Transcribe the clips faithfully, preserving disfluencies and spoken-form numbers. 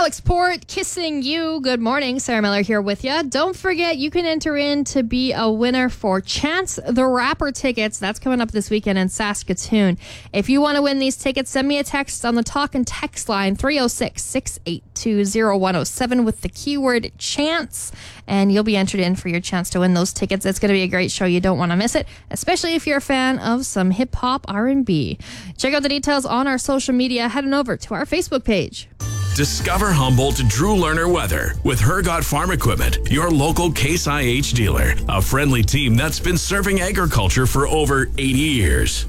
Alex Port, Kissing You. Good morning. Sarah Miller here with you. Don't forget, you can enter in to be a winner for Chance the Rapper tickets. That's coming up this weekend in Saskatoon. If you want to win these tickets, send me a text on the talk and text line three oh six, six eight two, oh one oh seven with the keyword chance, and you'll be entered in for your chance to win those tickets. It's going to be a great show. You don't want to miss it, especially if you're a fan of some hip-hop R and B. Check out the details on our social media. Head on over to our Facebook page. Discover Humboldt Drew Lerner weather with Hergot Farm Equipment, your local Case I H dealer. A friendly team that's been serving agriculture for over eighty years.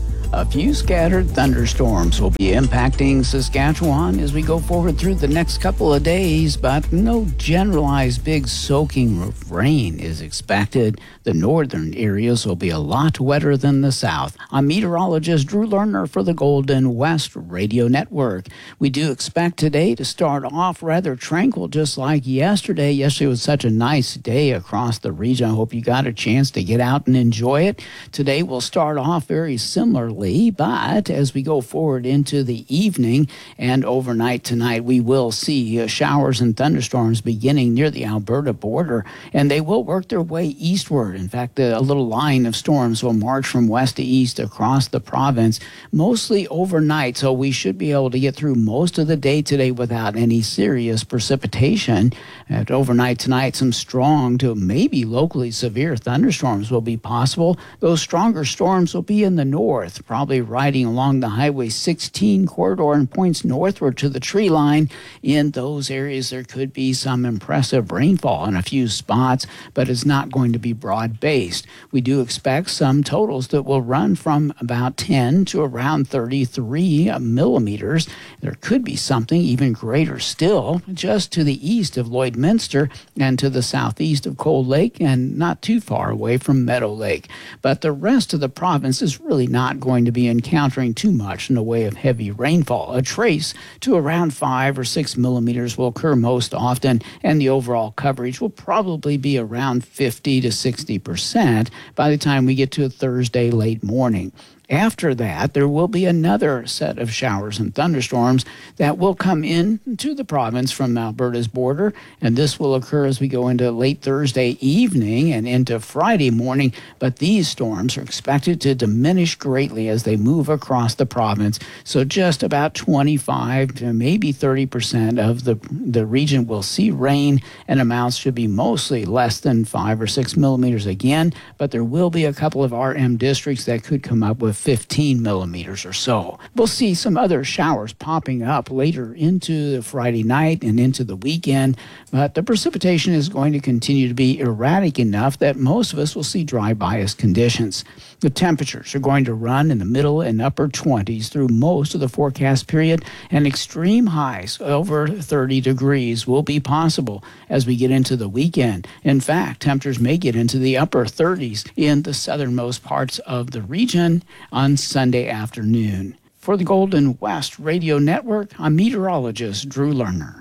A few scattered thunderstorms will be impacting Saskatchewan as we go forward through the next couple of days, but no generalized big soaking rain is expected. The northern areas will be a lot wetter than the south. I'm meteorologist Drew Lerner for the Golden West Radio Network. We do expect today to start off rather tranquil, just like yesterday. Yesterday was such a nice day across the region. I hope you got a chance to get out and enjoy it. Today we'll start off very similarly. But as we go forward into the evening and overnight tonight, we will see uh, showers and thunderstorms beginning near the Alberta border, and they will work their way eastward. In fact, a little line of storms will march from west to east across the province, mostly overnight, so we should be able to get through most of the day today without any serious precipitation. At overnight tonight, some strong to maybe locally severe thunderstorms will be possible. Those stronger storms will be in the north, probably riding along the Highway sixteen corridor and points northward to the tree line. In those areas, there could be some impressive rainfall in a few spots, but it's not going to be broad-based. We do expect some totals that will run from about ten to around thirty-three millimeters. There could be something even greater still just to the east of Lloydminster and to the southeast of Cold Lake and not too far away from Meadow Lake. But the rest of the province is really not going to be encountering too much in the way of heavy rainfall. A trace to around five or six millimeters will occur most often, and the overall coverage will probably be around fifty to sixty percent by the time we get to Thursday late morning. After that, there will be another set of showers and thunderstorms that will come in to the province from Alberta's border, and this will occur as we go into late Thursday evening and into Friday morning, but these storms are expected to diminish greatly as they move across the province, so just about twenty-five to maybe thirty percent of the, the region will see rain, and amounts should be mostly less than five or six millimeters again, but there will be a couple of R M districts that could come up with fifteen millimeters or so. We'll see some other showers popping up later into the Friday night and into the weekend, but the precipitation is going to continue to be erratic enough that most of us will see dry bias conditions. The temperatures are going to run in the middle and upper twenties through most of the forecast period, and extreme highs over thirty degrees will be possible as we get into the weekend. In fact, temperatures may get into the upper thirties in the southernmost parts of the region on Sunday afternoon. For the Golden West Radio Network, I'm meteorologist Drew Lerner.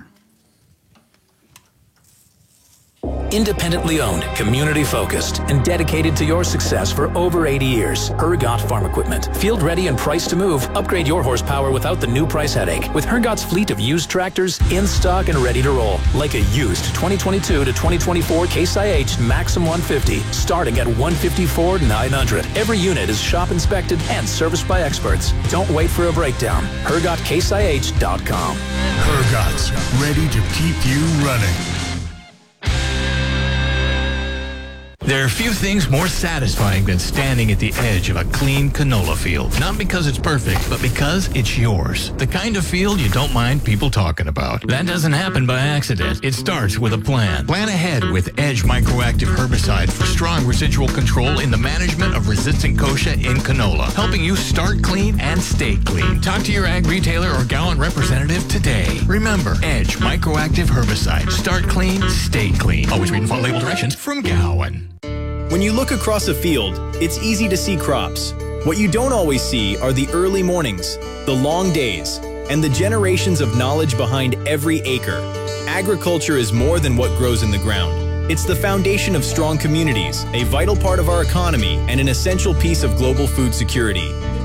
Independently owned, community-focused, and dedicated to your success for over eighty years. Hergot Farm Equipment. Field ready and priced to move. Upgrade your horsepower without the new price headache. With Hergot's fleet of used tractors in stock and ready to roll. Like a used twenty twenty-two to twenty twenty-four Case I H Maxim one fifty, starting at one hundred fifty-four thousand nine hundred dollars. Every unit is shop inspected and serviced by experts. Don't wait for a breakdown. Hergot Case I H dot com. Hergot's, ready to keep you running. There are few things more satisfying than standing at the edge of a clean canola field. Not because it's perfect, but because it's yours. The kind of field you don't mind people talking about. That doesn't happen by accident. It starts with a plan. Plan ahead with Edge Microactive Herbicide for strong residual control in the management of resistant kochia in canola, helping you start clean and stay clean. Talk to your ag retailer or Gowan representative today. Remember, Edge Microactive Herbicide. Start clean, stay clean. Always read and follow label directions from Gowan. When you look across a field, it's easy to see crops. What you don't always see are the early mornings, the long days, and the generations of knowledge behind every acre. Agriculture is more than what grows in the ground. It's the foundation of strong communities, a vital part of our economy, and an essential piece of global food security.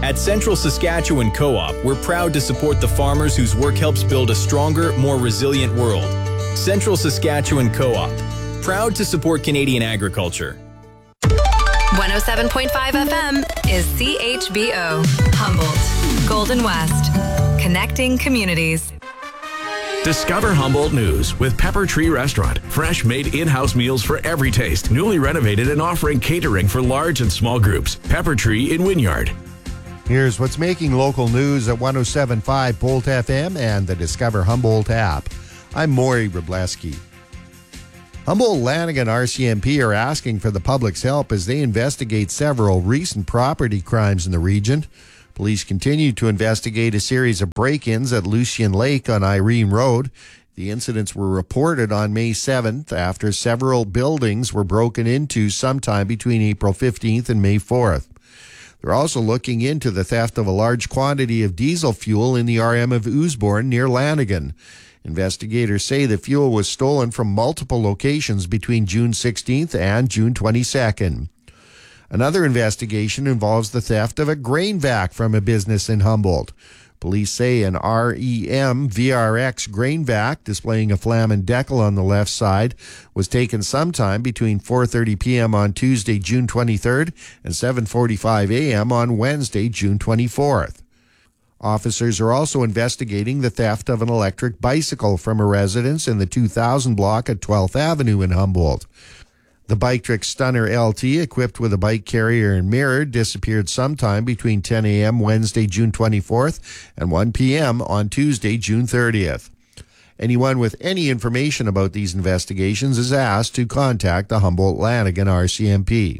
At Central Saskatchewan Co-op, we're proud to support the farmers whose work helps build a stronger, more resilient world. Central Saskatchewan Co-op, proud to support Canadian agriculture. one oh seven point five F M is C H B O, Humboldt, Golden West, connecting communities. Discover Humboldt News with Pepper Tree Restaurant. Fresh made in-house meals for every taste. Newly renovated and offering catering for large and small groups. Pepper Tree in Wynyard. Here's what's making local news at one oh seven point five Bolt F M and the Discover Humboldt app. I'm Maury Wrobleski. Humboldt Lanigan R C M P are asking for the public's help as they investigate several recent property crimes in the region. Police continue to investigate a series of break-ins at Lucien Lake on Irene Road. The incidents were reported on May seventh after several buildings were broken into sometime between April fifteenth and May fourth. They're also looking into the theft of a large quantity of diesel fuel in the R M of Ousborne near Lanigan. Investigators say the fuel was stolen from multiple locations between June sixteenth and June twenty-second. Another investigation involves the theft of a grain vac from a business in Humboldt. Police say an R E M V R X grain vac displaying a Flamin decal on the left side was taken sometime between four thirty p.m. on Tuesday, June twenty-third and seven forty-five a.m. on Wednesday, June twenty-fourth. Officers are also investigating the theft of an electric bicycle from a residence in the two thousand block at twelfth Avenue in Humboldt. The Biketrix Stunner L T, equipped with a bike carrier and mirror, disappeared sometime between ten a.m. Wednesday, June twenty-fourth and one p.m. on Tuesday, June thirtieth. Anyone with any information about these investigations is asked to contact the Humboldt Lanigan R C M P.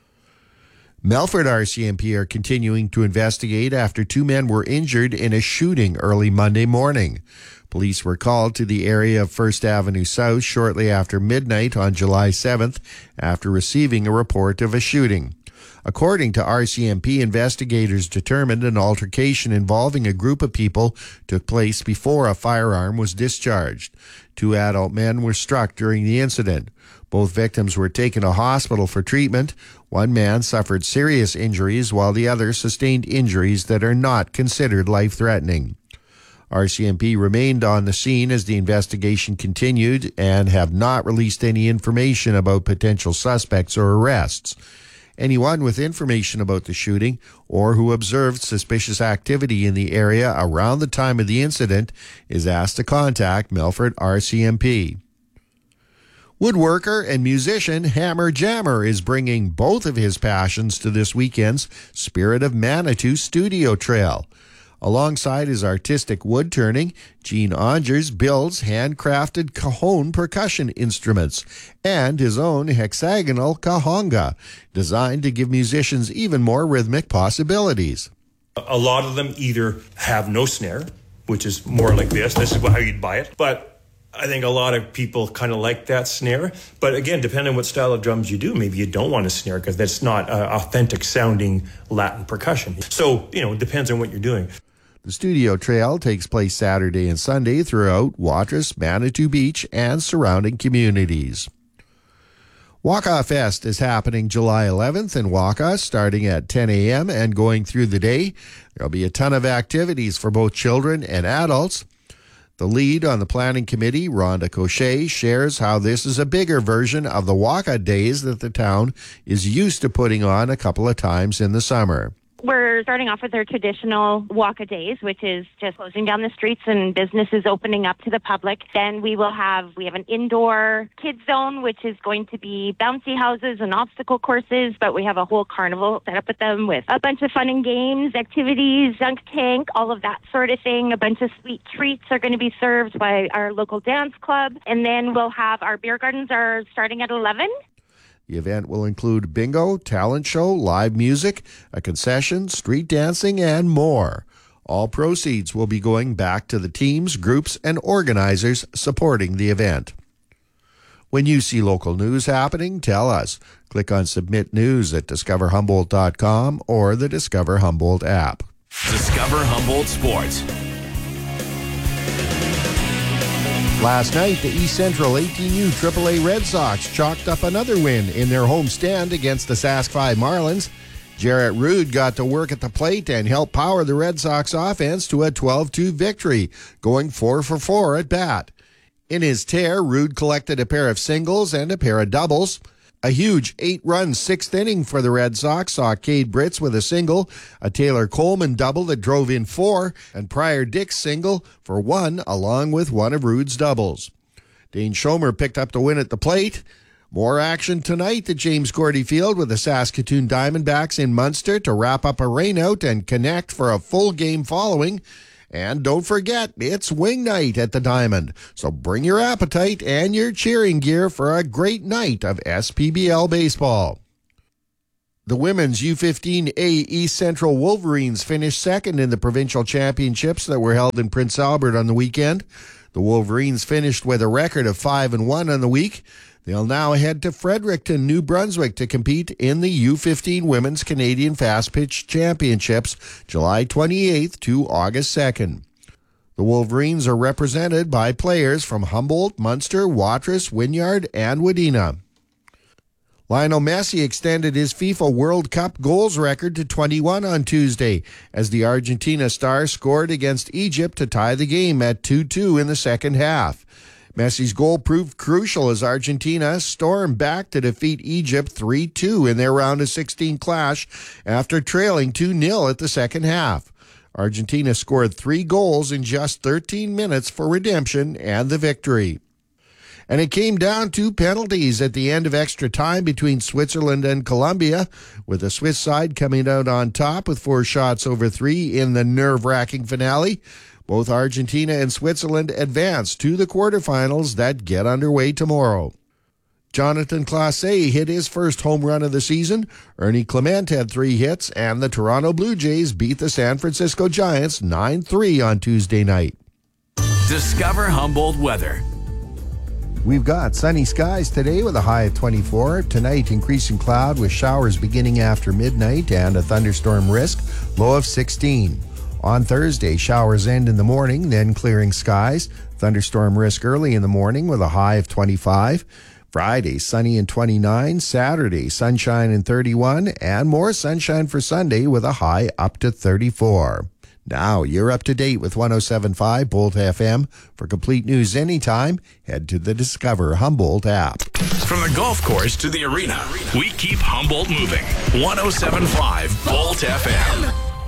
Melfort R C M P are continuing to investigate after two men were injured in a shooting early Monday morning. Police were called to the area of First Avenue South shortly after midnight on July seventh after receiving a report of a shooting. According to R C M P, investigators determined an altercation involving a group of people took place before a firearm was discharged. Two adult men were struck during the incident. Both victims were taken to hospital for treatment. One man suffered serious injuries while the other sustained injuries that are not considered life-threatening. R C M P remained on the scene as the investigation continued and have not released any information about potential suspects or arrests. Anyone with information about the shooting or who observed suspicious activity in the area around the time of the incident is asked to contact Melfort R C M P. Woodworker and musician Hammer Jammer is bringing both of his passions to this weekend's Spirit of Manitou studio trail. Alongside his artistic wood turning, Gene Ongers builds handcrafted cajon percussion instruments and his own hexagonal cahonga, designed to give musicians even more rhythmic possibilities. A lot of them either have no snare, which is more like this. This is how you'd buy it. But I think a lot of people kind of like that snare. But again, depending on what style of drums you do, maybe you don't want a snare because that's not uh, authentic sounding Latin percussion. So, you know, it depends on what you're doing. The studio trail takes place Saturday and Sunday throughout Watrous, Manitou Beach, and surrounding communities. Waka Fest is happening July eleventh in Waka, starting at ten a.m. and going through the day. There'll be a ton of activities for both children and adults. The lead on the planning committee, Rhonda Cochet, shares how this is a bigger version of the Waka Days that the town is used to putting on a couple of times in the summer. We're starting off with our traditional Waka Days, which is just closing down the streets and businesses opening up to the public. Then we will have, we have an indoor kids zone, which is going to be bouncy houses and obstacle courses, but we have a whole carnival set up with them with a bunch of fun and games, activities, dunk tank, all of that sort of thing. A bunch of sweet treats are going to be served by our local dance club. And then we'll have our beer gardens are starting at eleven. The event will include bingo, talent show, live music, a concession, street dancing, and more. All proceeds will be going back to the teams, groups, and organizers supporting the event. When you see local news happening, tell us. Click on Submit News at discover humboldt dot com or the Discover Humboldt app. Discover Humboldt Sports. Last night, the East Central eighteen U triple A Red Sox chalked up another win in their home stand against the Sask five Marlins. Jarrett Ruud got to work at the plate and helped power the Red Sox offense to a twelve two victory, going four for four at bat. In his tear, Ruud collected a pair of singles and a pair of doubles. A huge eight-run sixth inning for the Red Sox saw Cade Britz with a single, a Taylor Coleman double that drove in four, and Pryor Dick's single for one, along with one of Ruud's doubles. Dane Schomer picked up the win at the plate. More action tonight at James Gordy Field with the Saskatoon Diamondbacks in Munster to wrap up a rainout and connect for a full game following. And don't forget, it's wing night at the Diamond. So bring your appetite and your cheering gear for a great night of S P B L baseball. The women's U fifteen A East Central Wolverines finished second in the provincial championships that were held in Prince Albert on the weekend. The Wolverines finished with a record of five and one on the week. They'll now head to Fredericton, New Brunswick to compete in the U fifteen Women's Canadian Fast Pitch Championships, July twenty-eighth to August second. The Wolverines are represented by players from Humboldt, Munster, Watrous, Wynyard, and Wadena. Lionel Messi extended his FIFA World Cup goals record to twenty-one on Tuesday as the Argentina star scored against Egypt to tie the game at two two in the second half. Messi's goal proved crucial as Argentina stormed back to defeat Egypt three two in their round of sixteen clash after trailing two nil at the second half. Argentina scored three goals in just thirteen minutes for redemption and the victory. And it came down to penalties at the end of extra time between Switzerland and Colombia, with the Swiss side coming out on top with four shots over three in the nerve-wracking finale. Both Argentina and Switzerland advance to the quarterfinals that get underway tomorrow. Jonathan Clase hit his first home run of the season. Ernie Clement had three hits, and the Toronto Blue Jays beat the San Francisco Giants nine three on Tuesday night. Discover Humboldt weather. We've got sunny skies today with a high of twenty-four. Tonight, increasing cloud with showers beginning after midnight and a thunderstorm risk, low of sixteen. On Thursday, showers end in the morning, then clearing skies. Thunderstorm risk early in the morning with a high of twenty-five. Friday, sunny and twenty-nine. Saturday, sunshine and thirty-one. And more sunshine for Sunday with a high up to thirty-four. Now, you're up to date with one oh seven point five Bolt F M. For complete news anytime, head to the Discover Humboldt app. From the golf course to the arena, we keep Humboldt moving. one oh seven point five Bolt F M.